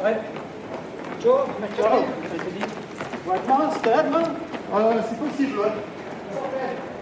Ouais. Joe, mercredi. Ouais, demain, c'était là demain? C'est possible, ouais.